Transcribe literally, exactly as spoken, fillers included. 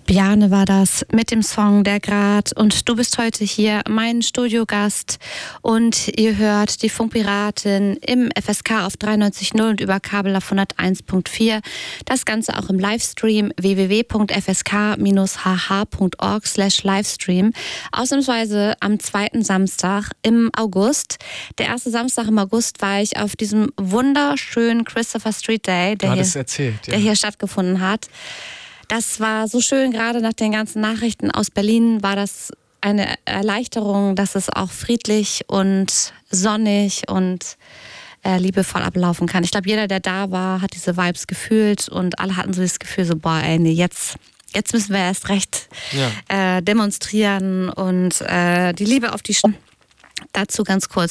Bjarne war das mit dem Song Der Grat und du bist heute hier mein Studiogast und ihr hört die Funkpiratin im F S K auf dreiundneunzig Komma null und über Kabel auf hunderteins Komma vier. Das Ganze auch im Livestream w w w punkt f s k dash h h punkt org slash Livestream. Ausnahmsweise am zweiten Samstag im August. Der erste Samstag im August war ich auf diesem wunderschönen Christopher Street Day, der, hier, erzählt, ja. der hier stattgefunden hat. Das war so schön, gerade nach den ganzen Nachrichten aus Berlin war das eine Erleichterung, dass es auch friedlich und sonnig und äh, liebevoll ablaufen kann. Ich glaube, jeder, der da war, hat diese Vibes gefühlt und alle hatten so das Gefühl, so boah, ey, nee, jetzt, jetzt müssen wir erst recht ja. äh, demonstrieren und äh, die Liebe auf die Sch- Dazu ganz kurz.